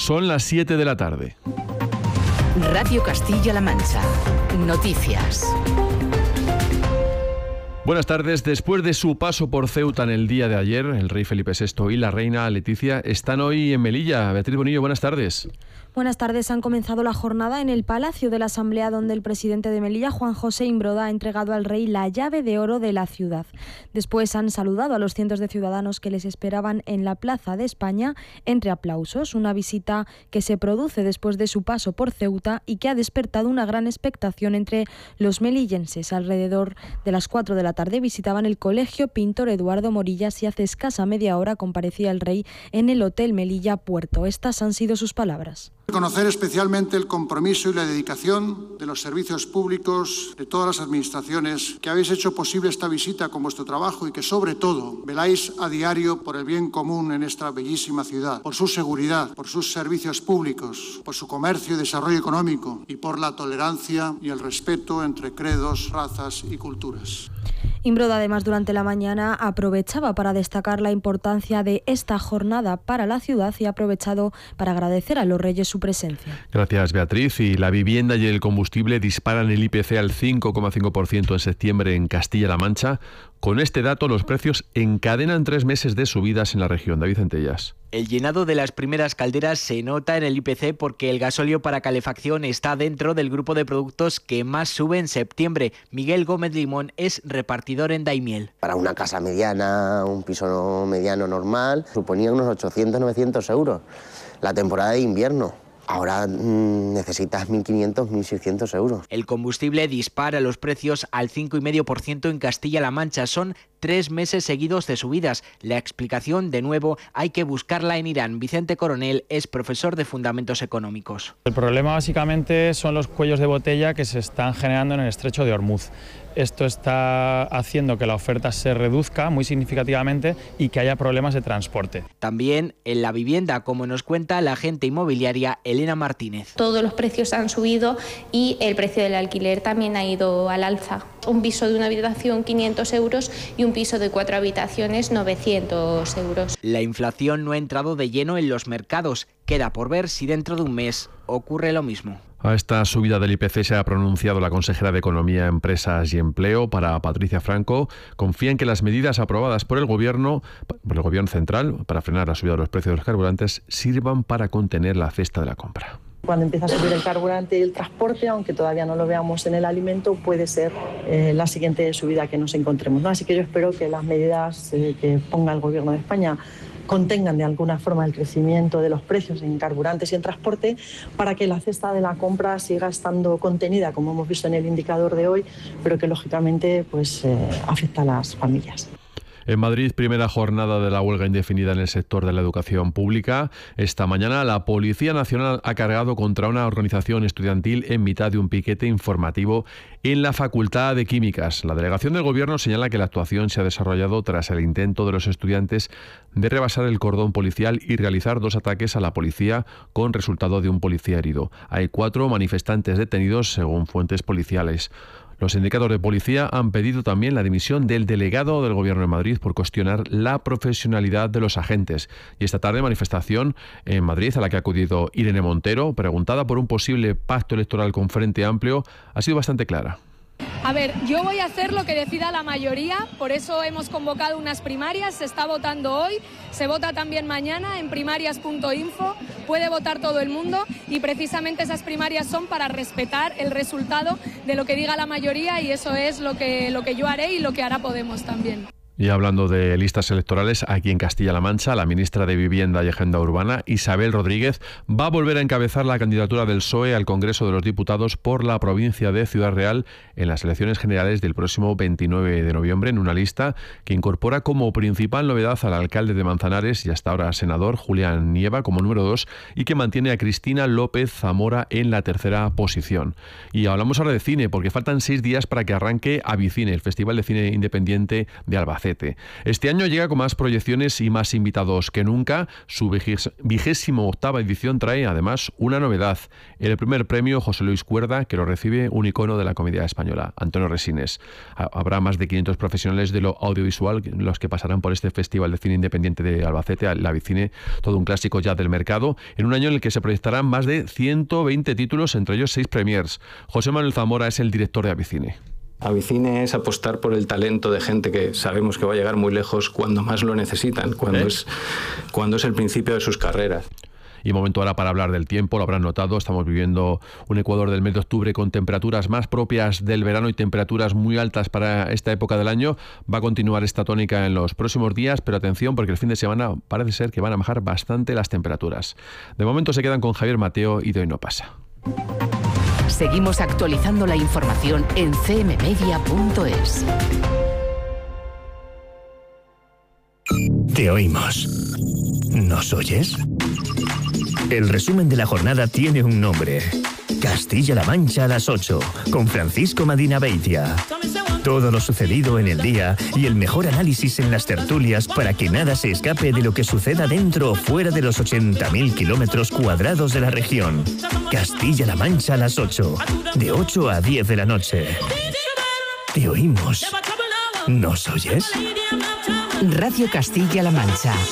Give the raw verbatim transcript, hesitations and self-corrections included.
Son las siete de la tarde. Radio Castilla-La Mancha. Noticias. Buenas tardes. Después de su paso por Ceuta en el día de ayer, el rey Felipe sexto y la reina Leticia están hoy en Melilla. Beatriz Bonillo, buenas tardes. Buenas tardes. Han comenzado la jornada en el Palacio de la Asamblea, donde el presidente de Melilla, Juan José Imbroda, ha entregado al rey la llave de oro de la ciudad. Después han saludado a los cientos de ciudadanos que les esperaban en la Plaza de España entre aplausos. Una visita que se produce después de su paso por Ceuta y que ha despertado una gran expectación entre los melillenses. Alrededor de las cuatro de la tarde visitaban el Colegio Pintor Eduardo Morillas y hace escasa media hora comparecía el rey en el Hotel Melilla Puerto. Estas han sido sus palabras. Reconocer especialmente el compromiso y la dedicación de los servicios públicos, de todas las administraciones que habéis hecho posible esta visita con vuestro trabajo y que sobre todo veláis a diario por el bien común en esta bellísima ciudad, por su seguridad, por sus servicios públicos, por su comercio y desarrollo económico y por la tolerancia y el respeto entre credos, razas y culturas. Imbroda, además, durante la mañana aprovechaba para destacar la importancia de esta jornada para la ciudad y ha aprovechado para agradecer a los reyes su presencia. Gracias, Beatriz. Y la vivienda y el combustible disparan el I P C al cinco coma cinco por ciento en septiembre en Castilla-La Mancha. Con este dato, los precios encadenan tres meses de subidas en la región. David Centellas. El llenado de las primeras calderas se nota en el I P C porque el gasóleo para calefacción está dentro del grupo de productos que más sube en septiembre. Miguel Gómez Limón es repartidor en Daimiel. Para una casa mediana, un piso mediano normal, suponía unos ochocientos a novecientos euros la temporada de invierno. Ahora mmm, necesitas mil quinientos a mil seiscientos euros. El combustible dispara los precios al cinco coma cinco por ciento en Castilla-La Mancha. Son tres meses seguidos de subidas. La explicación, de nuevo, hay que buscarla en Irán. Vicente Coronel es profesor de Fundamentos Económicos. El problema básicamente son los cuellos de botella que se están generando en el estrecho de Hormuz. Esto está haciendo que la oferta se reduzca muy significativamente y que haya problemas de transporte. También en la vivienda, como nos cuenta la agente inmobiliaria Elena Martínez. Todos los precios han subido y el precio del alquiler también ha ido al alza. Un piso de una habitación quinientos euros y un piso de cuatro habitaciones novecientos euros. La inflación no ha entrado de lleno en los mercados. Queda por ver si dentro de un mes ocurre lo mismo. A esta subida del I P C se ha pronunciado la consejera de Economía, Empresas y Empleo, para Patricia Franco. Confía en que las medidas aprobadas por el Gobierno, por el Gobierno central para frenar la subida de los precios de los carburantes sirvan para contener la cesta de la compra. Cuando empieza a subir el carburante y el transporte, aunque todavía no lo veamos en el alimento, puede ser eh, la siguiente subida que nos encontremos, ¿no? Así que yo espero que las medidas eh, que ponga el Gobierno de España contengan de alguna forma el crecimiento de los precios en carburantes y en transporte para que la cesta de la compra siga estando contenida, como hemos visto en el indicador de hoy, pero que lógicamente pues, eh, afecta a las familias. En Madrid, primera jornada de la huelga indefinida en el sector de la educación pública. Esta mañana la Policía Nacional ha cargado contra una organización estudiantil en mitad de un piquete informativo en la Facultad de Químicas. La delegación del Gobierno señala que la actuación se ha desarrollado tras el intento de los estudiantes de rebasar el cordón policial y realizar dos ataques a la policía con resultado de un policía herido. Hay cuatro manifestantes detenidos, según fuentes policiales. Los sindicatos de policía han pedido también la dimisión del delegado del Gobierno de Madrid por cuestionar la profesionalidad de los agentes. Y esta tarde manifestación en Madrid a la que ha acudido Irene Montero, preguntada por un posible pacto electoral con Frente Amplio, ha sido bastante clara. A ver, yo voy a hacer lo que decida la mayoría, por eso hemos convocado unas primarias, se está votando hoy, se vota también mañana en primarias punto info, puede votar todo el mundo y precisamente esas primarias son para respetar el resultado de lo que diga la mayoría y eso es lo que, lo que yo haré y lo que hará Podemos también. Y hablando de listas electorales, aquí en Castilla-La Mancha, la ministra de Vivienda y Agenda Urbana, Isabel Rodríguez, va a volver a encabezar la candidatura del P S O E al Congreso de los Diputados por la provincia de Ciudad Real en las elecciones generales del próximo veintinueve de noviembre, en una lista que incorpora como principal novedad al alcalde de Manzanares y hasta ahora senador Julián Nieva como número dos y que mantiene a Cristina López Zamora en la tercera posición. Y hablamos ahora de cine porque faltan seis días para que arranque Avicine, el Festival de Cine Independiente de Albacete. Albacete. Este año llega con más proyecciones y más invitados que nunca. Su vigésimo octava edición trae además una novedad. El primer premio José Luis Cuerda, que lo recibe un icono de la comedia española, Antonio Resines. Habrá más de quinientos profesionales de lo audiovisual los que pasarán por este Festival de Cine Independiente de Albacete, la Avicine, todo un clásico ya del mercado, en un año en el que se proyectarán más de ciento veinte títulos, entre ellos seis premiers. José Manuel Zamora es el director de Avicine. Avicine es apostar por el talento de gente que sabemos que va a llegar muy lejos cuando más lo necesitan, cuando, ¿Eh? es, cuando es el principio de sus carreras. Y momento ahora para hablar del tiempo, lo habrán notado, estamos viviendo un Ecuador del mes de octubre con temperaturas más propias del verano y temperaturas muy altas para esta época del año. Va a continuar esta tónica en los próximos días, pero atención porque el fin de semana parece ser que van a bajar bastante las temperaturas. De momento se quedan con Javier Mateo y de hoy no pasa. Seguimos actualizando la información en c m media punto es. Te oímos. ¿Nos oyes? El resumen de la jornada tiene un nombre. Castilla-La Mancha a las ocho, con Francisco Madina Beitia. Todo lo sucedido en el día y el mejor análisis en las tertulias para que nada se escape de lo que suceda dentro o fuera de los ochenta mil kilómetros cuadrados de la región. Castilla-La Mancha a las ocho, de ocho a diez de la noche. Te oímos. ¿Nos oyes? Radio Castilla-La Mancha.